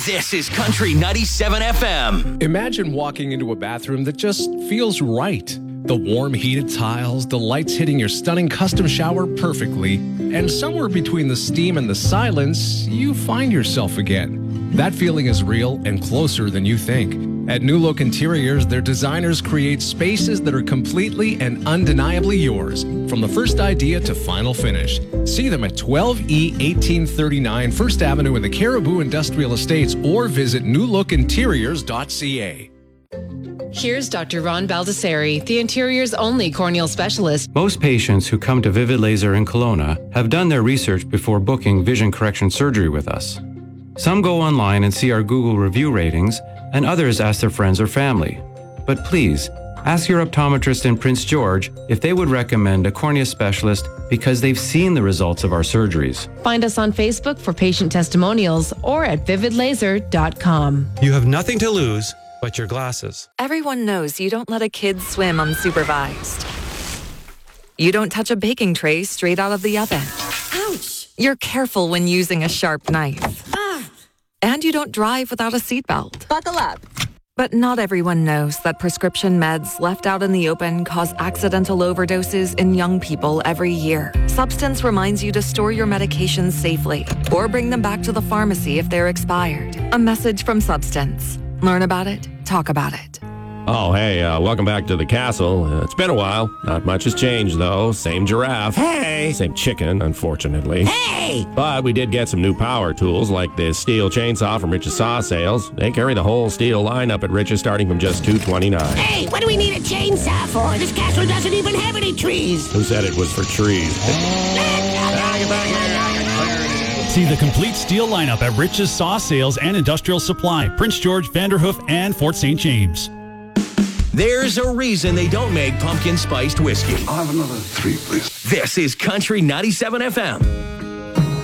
This is Country 97 FM. Imagine walking into a bathroom that just feels right. The warm heated tiles, the lights hitting your stunning custom shower perfectly, and somewhere between the steam and the silence, you find yourself again. That feeling is real and closer than you think. At New Look Interiors, their designers create spaces that are completely and undeniably yours, from the first idea to final finish. See them at 12E 1839 First Avenue in the Caribou Industrial Estates or visit newlookinteriors.ca. Here's Dr. Ron Baldessari, the Interior's only corneal specialist. Most patients who come to Vivid Laser in Kelowna have done their research before booking vision correction surgery with us. Some go online and see our Google review ratings, and others ask their friends or family. But please, ask your optometrist in Prince George if they would recommend a cornea specialist because they've seen the results of our surgeries. Find us on Facebook for patient testimonials or at vividlaser.com. You have nothing to lose but your glasses. Everyone knows you don't let a kid swim unsupervised. You don't touch a baking tray straight out of the oven. Ouch! You're careful when using a sharp knife. And you don't drive without a seatbelt. Buckle up. But not everyone knows that prescription meds left out in the open cause accidental overdoses in young people every year. Substance reminds you to store your medications safely or bring them back to the pharmacy if they're expired. A message from Substance. Learn about it, talk about it. Oh, hey, welcome back to the castle. It's been a while. Not much has changed, though. Same giraffe. Hey! Same chicken, unfortunately. Hey! But we did get some new power tools, like this steel chainsaw from Rich's Saw Sales. They carry the whole steel lineup at Rich's, starting from just $229. Hey, what do we need a chainsaw for? This castle doesn't even have any trees. Who said it was for trees? See the complete steel lineup at Rich's Saw Sales and Industrial Supply, Prince George, Vanderhoof, and Fort St. James. There's a reason they don't make pumpkin spiced whiskey. I'll have another 3, please. This is Country 97 FM.